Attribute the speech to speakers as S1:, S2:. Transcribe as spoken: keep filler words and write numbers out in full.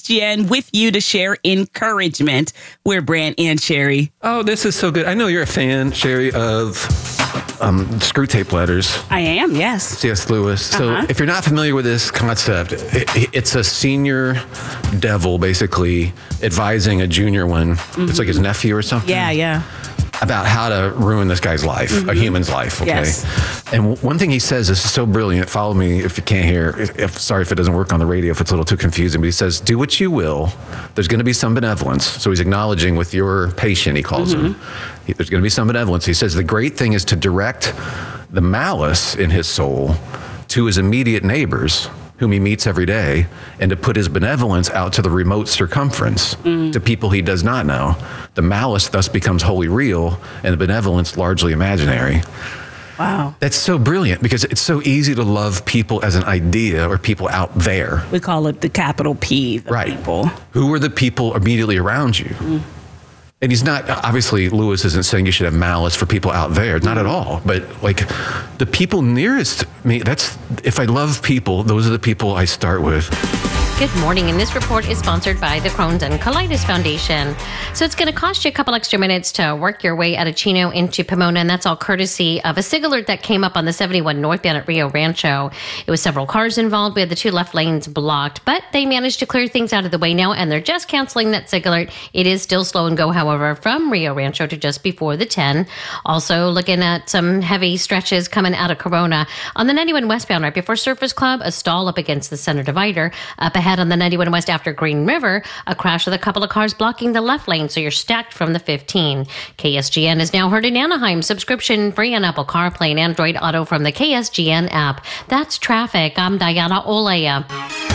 S1: G N with you to share encouragement. We're Brant and Sherry.
S2: Oh, this is so good. I know you're a fan, Sherry, of um, Screw Tape Letters.
S1: I am, yes.
S2: C S. Lewis. So
S1: Uh-huh.
S2: if you're not familiar with this concept, it, it's a senior devil basically advising a junior one. Mm-hmm. It's like his nephew or something.
S1: Yeah, yeah.
S2: About how to ruin this guy's life, mm-hmm. a human's life, okay?
S1: Yes.
S2: And one thing he says is so brilliant. Follow me if you can't hear. If, if, sorry if it doesn't work on the radio, if it's a little too confusing. But he says, do what you will. There's going to be some benevolence. So he's acknowledging with your patient, he calls mm-hmm. him. He, there's going to be some benevolence. He says the great thing is to direct the malice in his soul to his immediate neighbors, whom he meets every day, and to put his benevolence out to the remote circumference, mm. to people he does not know. The malice thus becomes wholly real, and the benevolence largely imaginary.
S1: Wow.
S2: That's so brilliant, because it's so easy to love people as an idea or people out there.
S1: We call it the capital P, the
S2: right.
S1: people.
S2: Who are the people immediately around you? Mm. And he's not, obviously, Lewis isn't saying you should have malice for people out there, not at all. But like the people nearest me, that's, if I love people, those are the people I start with.
S3: Good morning, and this report is sponsored by the Crohn's and Colitis Foundation. So it's going to cost you a couple extra minutes to work your way out of Chino into Pomona, and that's all courtesy of a SIG alert that came up on the seventy-one northbound at Rio Rancho. It was several cars involved. We had the two left lanes blocked, but they managed to clear things out of the way now, and they're just canceling that SIG alert. It is still slow and go, however, from Rio Rancho to just before the ten. Also looking at some heavy stretches coming out of Corona. On the ninety-one westbound, right before Surface Club, a stall up against the center divider. Up ahead on the ninety-one west after Green River, a crash with a couple of cars blocking the left lane, so you're stacked from the fifteen. K S G N is now heard in Anaheim, subscription free on Apple CarPlay and Android Auto from the K S G N app. That's traffic. I'm Diana Olea.